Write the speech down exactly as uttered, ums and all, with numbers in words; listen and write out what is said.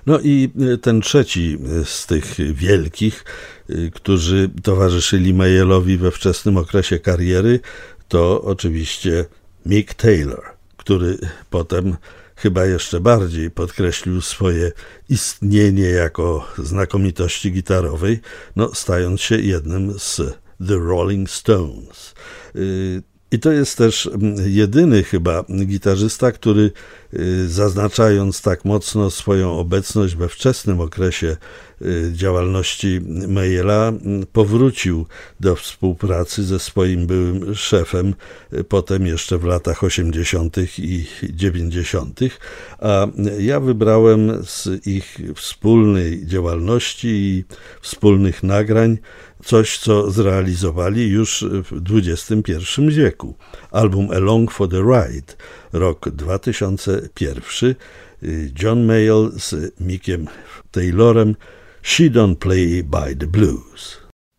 No i ten trzeci z tych wielkich, którzy towarzyszyli Mayelowi we wczesnym okresie kariery, to oczywiście Mick Taylor, który potem chyba jeszcze bardziej podkreślił swoje istnienie jako znakomitości gitarowej, no, stając się jednym z The Rolling Stones. I to jest też jedyny chyba gitarzysta, który zaznaczając tak mocno swoją obecność we wczesnym okresie działalności Mayela, powrócił do współpracy ze swoim byłym szefem, potem jeszcze w latach osiemdziesiątych i dziewięćdziesiątych. A ja wybrałem z ich wspólnej działalności i wspólnych nagrań coś, co zrealizowali już w dwudziestym pierwszym wieku. Album Along for the Ride, rok dwa tysiące pierwszy, John Mayall z Mickiem Taylorem, She Don't Play by the Blues.